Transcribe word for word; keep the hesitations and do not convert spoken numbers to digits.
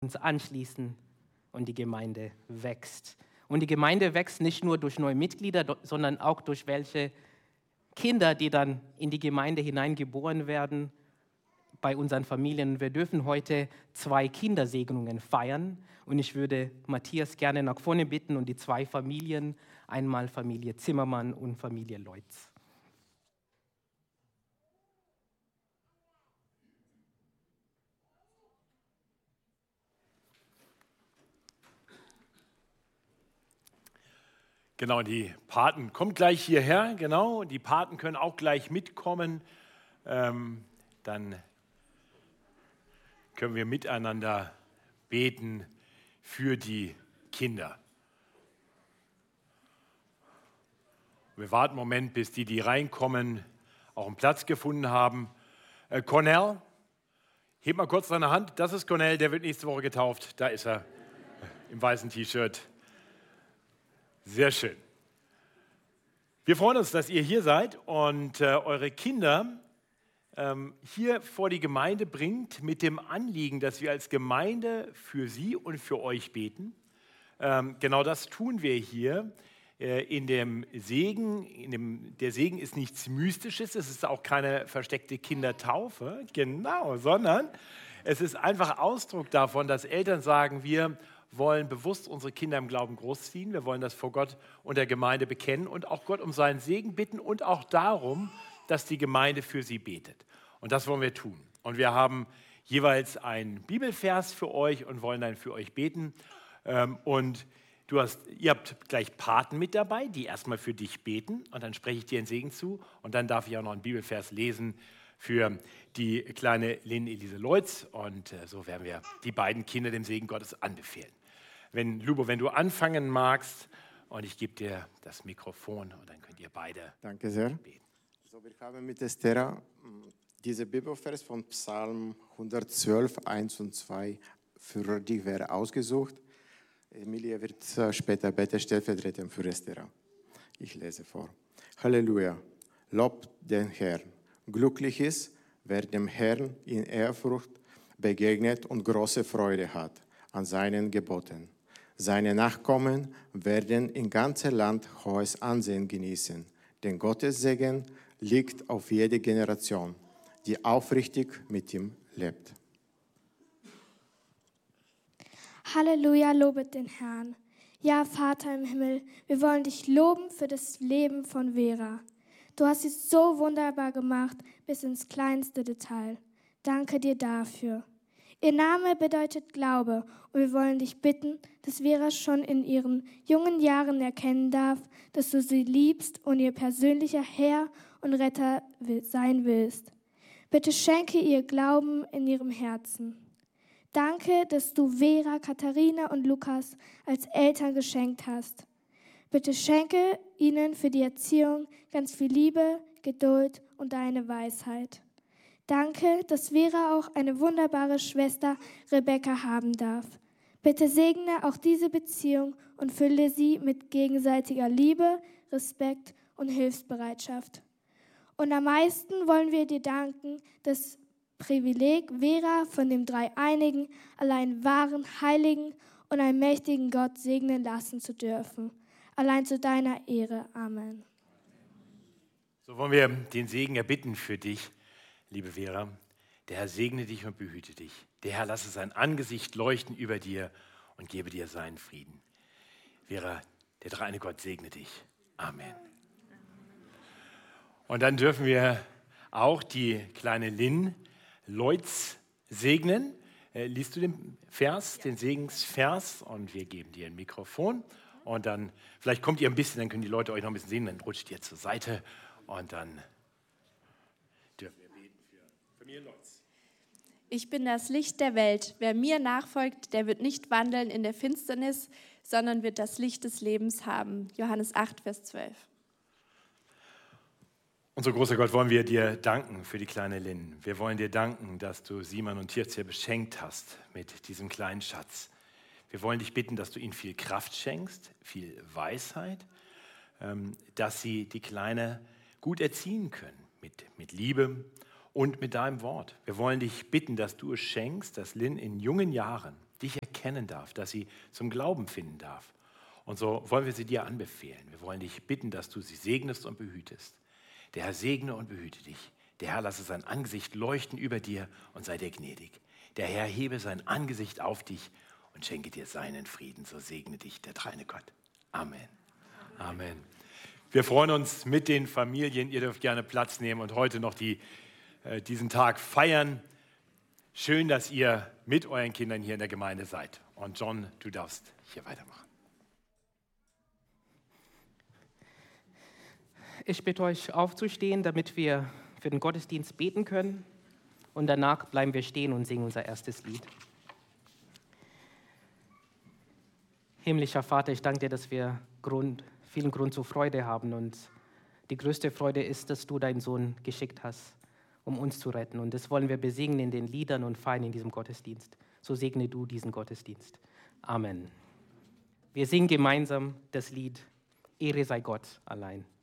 uns anschließen und die Gemeinde wächst. Und die Gemeinde wächst nicht nur durch neue Mitglieder, sondern auch durch welche Kinder, die dann in die Gemeinde hineingeboren werden bei unseren Familien. Wir dürfen heute zwei Kindersegnungen feiern und ich würde Matthias gerne nach vorne bitten und die zwei Familien, einmal Familie Zimmermann und Familie Leutz. Genau, die Paten kommen gleich hierher, genau, die Paten können auch gleich mitkommen, ähm, dann können wir miteinander beten für die Kinder. Wir warten einen Moment, bis die, die reinkommen, auch einen Platz gefunden haben. Äh, Cornell, heb mal kurz deine Hand, das ist Cornell, der wird nächste Woche getauft, da ist er im weißen T-Shirt. Sehr schön. Wir freuen uns, dass ihr hier seid und äh, eure Kinder ähm, hier vor die Gemeinde bringt mit dem Anliegen, dass wir als Gemeinde für sie und für euch beten. Ähm, genau das tun wir hier äh, in dem Segen. In dem, der Segen ist nichts Mystisches, es ist auch keine versteckte Kindertaufe, genau, sondern es ist einfach Ausdruck davon, dass Eltern sagen, wir wollen bewusst unsere Kinder im Glauben großziehen. Wir wollen das vor Gott und der Gemeinde bekennen und auch Gott um seinen Segen bitten und auch darum, dass die Gemeinde für sie betet. Und das wollen wir tun. Und wir haben jeweils einen Bibelvers für euch und wollen dann für euch beten. Und du hast, ihr habt gleich Paten mit dabei, die erstmal für dich beten und dann spreche ich dir einen Segen zu und dann darf ich auch noch einen Bibelvers lesen für die kleine Lynn Elise Leutz und so werden wir die beiden Kinder dem Segen Gottes anbefehlen. Wenn, Lubo, wenn du anfangen magst und ich gebe dir das Mikrofon und dann könnt ihr beide Danke sehr. beten. So, wir haben mit Esther diese Bibelvers von Psalm hundertzwölf, eins und zwei für dich wäre ausgesucht. Emilia wird später beten, stellvertretend für Esther. Ich lese vor. Halleluja, lobt den Herrn. Glücklich ist, wer dem Herrn in Ehrfurcht begegnet und große Freude hat an seinen Geboten. Seine Nachkommen werden im ganzen Land hohes Ansehen genießen, denn Gottes Segen liegt auf jede Generation, die aufrichtig mit ihm lebt. Halleluja, lobet den Herrn. Ja, Vater im Himmel, wir wollen dich loben für das Leben von Vera. Du hast sie so wunderbar gemacht, bis ins kleinste Detail. Danke dir dafür. Ihr Name bedeutet Glaube und wir wollen dich bitten, dass Vera schon in ihren jungen Jahren erkennen darf, dass du sie liebst und ihr persönlicher Herr und Retter sein willst. Bitte schenke ihr Glauben in ihrem Herzen. Danke, dass du Vera, Katharina und Lukas als Eltern geschenkt hast. Bitte schenke ihnen für die Erziehung ganz viel Liebe, Geduld und deine Weisheit. Danke, dass Vera auch eine wunderbare Schwester Rebecca haben darf. Bitte segne auch diese Beziehung und fülle sie mit gegenseitiger Liebe, Respekt und Hilfsbereitschaft. Und am meisten wollen wir dir danken, das Privileg, Vera von dem dreieinigen, allein wahren, heiligen und allmächtigen Gott segnen lassen zu dürfen. Allein zu deiner Ehre. Amen. So wollen wir den Segen erbitten für dich, liebe Vera. Der Herr segne dich und behüte dich. Der Herr lasse sein Angesicht leuchten über dir und gebe dir seinen Frieden. Vera, der dreieine Gott segne dich. Amen. Und dann dürfen wir auch die kleine Lynn Leutz segnen. Äh, liest du den Vers, den Segensvers? Und wir geben dir ein Mikrofon. Und dann, vielleicht kommt ihr ein bisschen, dann können die Leute euch noch ein bisschen sehen, dann rutscht ihr zur Seite und dann dürfen wir beten für Familie Leutz. Ich bin das Licht der Welt. Wer mir nachfolgt, der wird nicht wandeln in der Finsternis, sondern wird das Licht des Lebens haben. Johannes acht, Vers zwölf. Unser großer Gott, wollen wir dir danken für die kleine Lynn. Wir wollen dir danken, dass du Simon und Tirza beschenkt hast mit diesem kleinen Schatz. Wir wollen dich bitten, dass du ihnen viel Kraft schenkst, viel Weisheit, dass sie die Kleine gut erziehen können mit, mit Liebe und mit deinem Wort. Wir wollen dich bitten, dass du es schenkst, dass Lynn in jungen Jahren dich erkennen darf, dass sie zum Glauben finden darf. Und so wollen wir sie dir anbefehlen. Wir wollen dich bitten, dass du sie segnest und behütest. Der Herr segne und behüte dich. Der Herr lasse sein Angesicht leuchten über dir und sei dir gnädig. Der Herr hebe sein Angesicht auf dich und schenke dir seinen Frieden. So segne dich der dreieine Gott. Amen. Amen. Wir freuen uns mit den Familien. Ihr dürft gerne Platz nehmen und heute noch die, äh, diesen Tag feiern. Schön, dass ihr mit euren Kindern hier in der Gemeinde seid. Und John, du darfst hier weitermachen. Ich bitte euch aufzustehen, damit wir für den Gottesdienst beten können. Und danach bleiben wir stehen und singen unser erstes Lied. Himmlischer Vater, ich danke dir, dass wir Grund, vielen Grund zur Freude haben. Und die größte Freude ist, dass du deinen Sohn geschickt hast, um uns zu retten. Und das wollen wir besingen in den Liedern und feiern in diesem Gottesdienst. So segne du diesen Gottesdienst. Amen. Wir singen gemeinsam das Lied Ehre sei Gott allein.